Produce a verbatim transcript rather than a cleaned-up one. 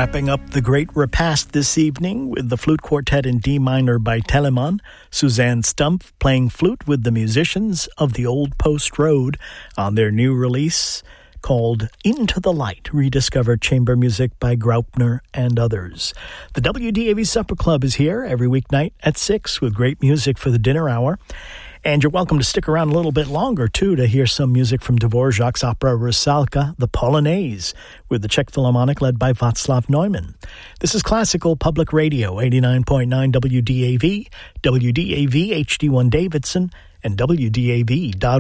Wrapping up the great repast this evening with the flute quartet in D minor by Telemann, Suzanne Stumpf playing flute with the musicians of the Old Post Road on their new release called Into the Light, rediscovered chamber music by Graupner and others. The W D A V Supper Club is here every weeknight at six with great music for the dinner hour. And you're welcome to stick around a little bit longer, too, to hear some music from Dvorak's opera Rusalka, the Polonaise, with the Czech Philharmonic led by Václav Neumann. This is Classical Public Radio, eighty-nine point nine W D A V, W D A V H D one Davidson, and W D A V dot